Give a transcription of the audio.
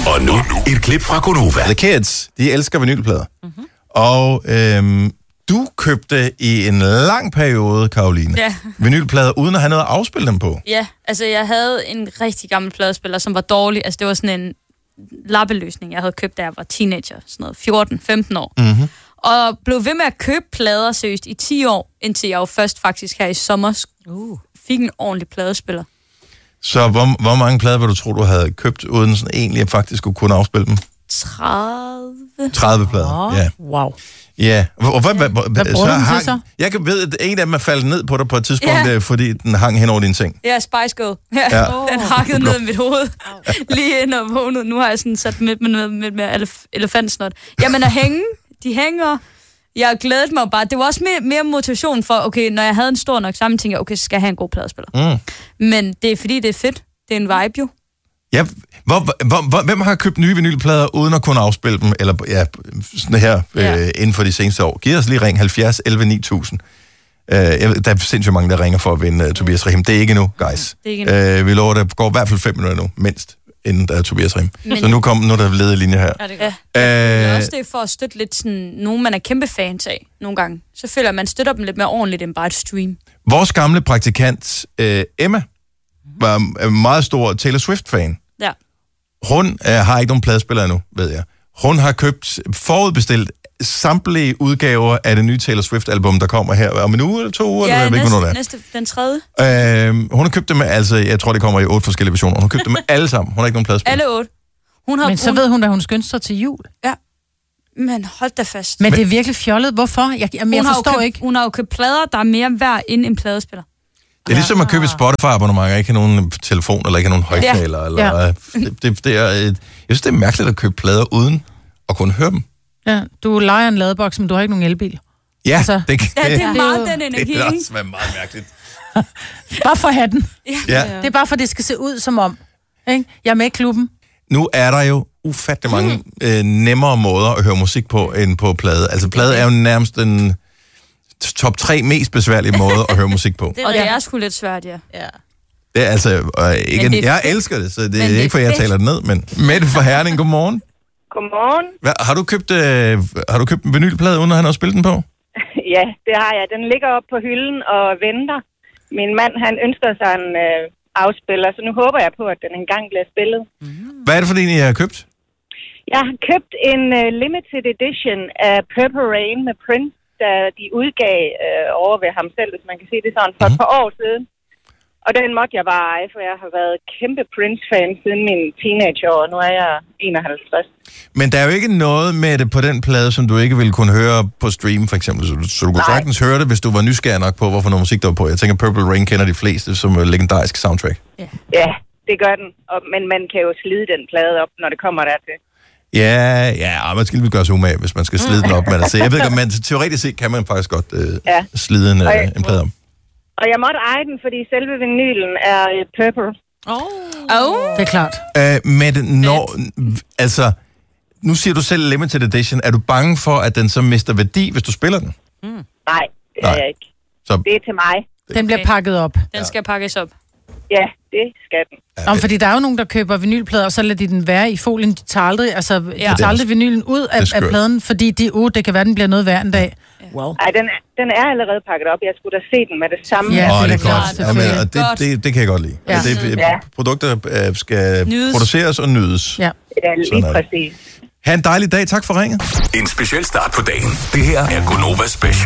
Og nu et klip fra Gonova. The Kids, de elsker vinylplader. Mm-hmm. Og du købte i en lang periode, Karoline, vinylplader uden at have noget at afspille dem på. Ja, altså jeg havde en rigtig gammel pladespiller, som var dårlig. Altså det var sådan en lappeløsning, jeg havde købt, da jeg var teenager, sådan noget 14-15 år. Mm-hmm. Og blev ved med at købe plader seriøst i 10 år, indtil jeg jo først faktisk her i sommer fik en ordentlig pladespiller. Så hvor mange plader vil du tro, du havde købt, uden sådan egentlig at faktisk kunne afspille dem? 30 plader, ja. Wow. Ja, og hvad bruger den til så? Jeg kan ved, at en af dem er faldet ned på dig på et tidspunkt, fordi den hang hen over din seng. Ja, Spice Girl. Ja. Den hakkede ned i mit hoved. Lige ind og vågnede. Nu har jeg sådan sat med elefantsnot. Jamen at hænge, de hænger. Jeg glædede mig bare. Det var også mere motivation for, okay, når jeg havde en stor nok sammen, tænkte jeg, okay, så skal jeg have en god pladespiller. Men det er fordi, det er fedt. Det er en vibe jo. Ja, hvem har købt nye vinylplader uden at kunne afspille dem, eller sådan her inden for de seneste år? Giv os lige ring 70 11 9000. Der er sindssygt mange, der ringer for at vinde Tobias Rahim. Det er ikke nu, guys. Vi lover, der går i hvert fald 5 minutter nu, mindst, inden der er Tobias Rahim. Så nu er der ledet linje her. Ja, det er også det for at støtte lidt sådan, nogen man er kæmpe fans af nogle gange. Så føler man støtter dem lidt mere ordentligt end bare et stream. Vores gamle praktikant, Emma, var en meget stor Taylor Swift-fan. Ja. Hun har ikke nogen pladespiller endnu, ved jeg. Hun har købt forudbestilt samtlige udgaver af det nye Taylor Swift-album, der kommer her om en uge eller 2 uger. Ja, eller den 3. Hun har købt dem med, altså jeg tror, det kommer i 8 forskellige versioner. Hun har købt dem med alle sammen. Hun har ikke nogen pladespiller. Alle 8. Men så ved hun, at hun skyndte sig til jul. Ja. Men hold da fast. Men det er virkelig fjollet. Hvorfor? Jeg forstår ikke. Hun har jo købt plader, der er mere værd end en pladespiller. Det er ligesom at købe et Spotify-abonnement, og ikke have nogen telefon, eller ikke have nogen højtaler. Eller, jeg synes, det er mærkeligt at købe plader uden at kunne høre dem. Ja, du lejer en ladeboks, men du har ikke nogen elbil. Ja, altså, det er meget den energi. Det er også meget mærkeligt. Bare for hatten. Ja. Det er bare for, det skal se ud som om. Ikke? Jeg er med i klubben. Nu er der jo ufattelig mange nemmere måder at høre musik på, end på plade. Altså, plade er jo nærmest den top 3 mest besværlige måder at høre musik på. Og det er sgu lidt svært, ja. Det er altså, jeg elsker det, så det er ikke, for jeg taler det ned, men Mette fra Herning, godmorgen. Godmorgen. Har du købt en vinylplade, uden at han har spillet den på? Ja, det har jeg. Den ligger oppe på hylden og venter. Min mand, han ønsker sig en afspiller, så nu håber jeg på, at den engang bliver spillet. Hvad er det for en, I har købt? Jeg har købt en limited edition af Purple Rain med Prince, da de udgav over ved ham selv, hvis man kan sige det sådan, for et par år siden. Og den måtte jeg bare eje, for jeg har været kæmpe Prince-fan siden min teenageår, og nu er jeg 51. Men der er jo ikke noget med det på den plade, som du ikke ville kunne høre på stream, for eksempel. Så du kunne sagtens høre det, hvis du var nysgerrig nok på, hvorfor noget musik der var på. Jeg tænker, Purple Rain kender de fleste som legendarisk soundtrack. Ja, det gør den. Men man kan jo slide den plade op, når det kommer dertil. Ja, man skal lige gøre sig umage, hvis man skal slide den op. Men altså, jeg ved ikke, men teoretisk set kan man faktisk godt slide en plade op. Og jeg måtte eje den, fordi selve vinylen er purple. Det er klart. Altså, nu siger du selv limited edition. Er du bange for, at den så mister værdi, hvis du spiller den? Nej, det er jeg ikke. Så det er til mig. Den bliver pakket op. Den skal pakkes op. Ja, det skal den. Fordi der er jo nogen, der køber vinylplader, og så lader de den være i folien. De tager aldrig vinylen ud af pladen, fordi det kan være, den bliver noget værd en dag. Wow. Ej, den er allerede pakket op. Jeg skulle da se den med det samme. Ja, det er godt. Det kan jeg godt lide. Ja. Produkter skal produceres og nydes. Ja, lige præcis. Ha' en dejlig dag. Tak for ringet. En speciel start på dagen. Det her er Gonova Special.